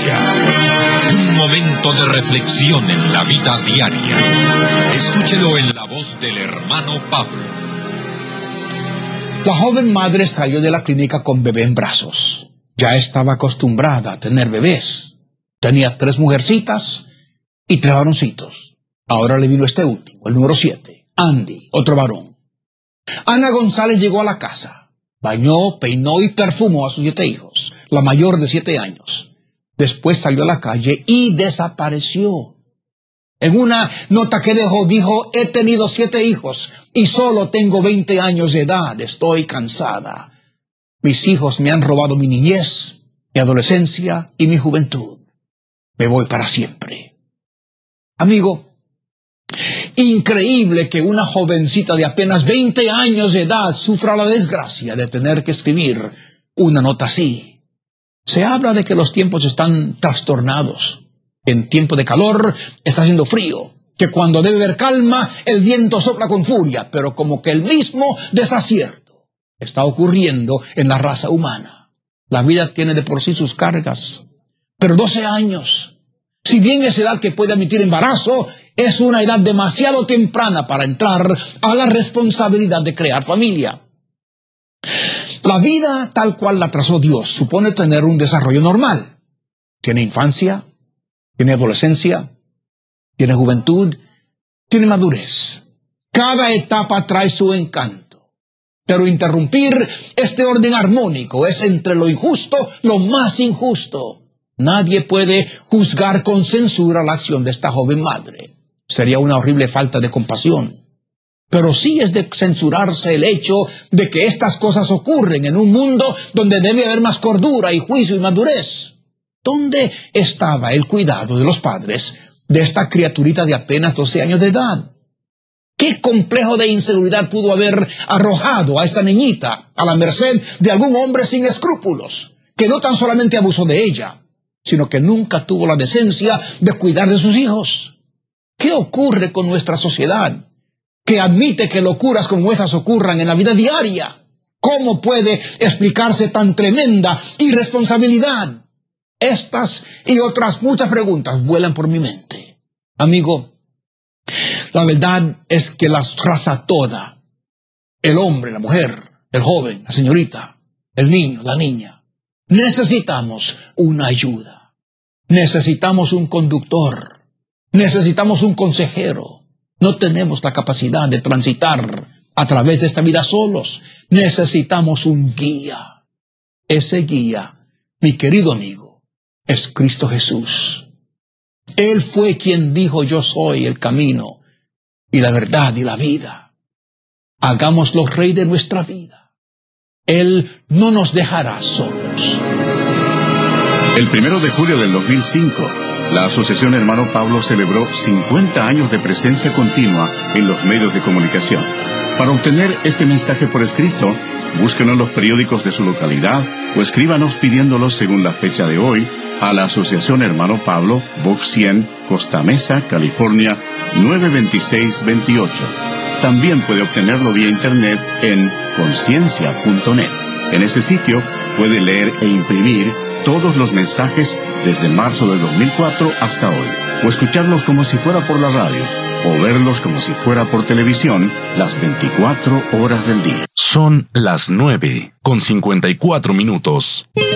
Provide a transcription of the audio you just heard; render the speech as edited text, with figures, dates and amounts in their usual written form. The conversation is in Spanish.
Gracia. Un momento de reflexión en la vida diaria. Escúchelo en la voz del hermano Pablo. La joven madre salió de la clínica con bebé en brazos. Ya estaba acostumbrada a tener bebés. Tenía 3 mujercitas y 3 varoncitos. Ahora le vino este último, el número 7, Andy, otro varón. Ana González llegó a la casa. Bañó, peinó y perfumó a sus 7 hijos, la mayor de 7 años. Después salió a la calle y desapareció. En una nota que dejó, dijo: he tenido 7 hijos y solo tengo 20 años de edad. Estoy cansada. Mis hijos me han robado mi niñez, mi adolescencia y mi juventud. Me voy para siempre. Amigo, increíble que una jovencita de apenas 20 años de edad sufra la desgracia de tener que escribir una nota así. Se habla de que los tiempos están trastornados. En tiempo de calor está haciendo frío, que cuando debe haber calma el viento sopla con furia, pero como que el mismo desacierto está ocurriendo en la raza humana. La vida tiene de por sí sus cargas, pero 12 años, si bien es edad que puede admitir embarazo, es una edad demasiado temprana para entrar a la responsabilidad de crear familia. La vida tal cual la trazó Dios supone tener un desarrollo normal. Tiene infancia, tiene adolescencia, tiene juventud, tiene madurez. Cada etapa trae su encanto. Pero interrumpir este orden armónico es entre lo injusto, lo más injusto. Nadie puede juzgar con censura la acción de esta joven madre. Sería una horrible falta de compasión. Pero sí es de censurarse el hecho de que estas cosas ocurren en un mundo donde debe haber más cordura y juicio y madurez. ¿Dónde estaba el cuidado de los padres de esta criaturita de apenas 12 años de edad? ¿Qué complejo de inseguridad pudo haber arrojado a esta niñita a la merced de algún hombre sin escrúpulos, que no tan solamente abusó de ella, sino que nunca tuvo la decencia de cuidar de sus hijos? ¿Qué ocurre con nuestra sociedad que admite que locuras como esas ocurran en la vida diaria? ¿Cómo puede explicarse tan tremenda irresponsabilidad? Estas y otras muchas preguntas vuelan por mi mente. Amigo, la verdad es que la raza toda, el hombre, la mujer, el joven, la señorita, el niño, la niña, necesitamos una ayuda. Necesitamos un conductor. Necesitamos un consejero. No tenemos la capacidad de transitar a través de esta vida solos. Necesitamos un guía. Ese guía, mi querido amigo, es Cristo Jesús. Él fue quien dijo: yo soy el camino y la verdad y la vida. Hagámoslo Rey de nuestra vida. Él no nos dejará solos. El 1 de julio del 2005, la Asociación Hermano Pablo celebró 50 años de presencia continua en los medios de comunicación. Para obtener este mensaje por escrito, búsquenos en los periódicos de su localidad o escríbanos pidiéndolos según la fecha de hoy a la Asociación Hermano Pablo, Box 100, Costa Mesa, California, 92628. También puede obtenerlo vía internet en conciencia.net. En ese sitio puede leer e imprimir todos los mensajes desde marzo del 2004 hasta hoy, o escucharlos como si fuera por la radio, o verlos como si fuera por televisión las 24 horas del día. Son las 9:54.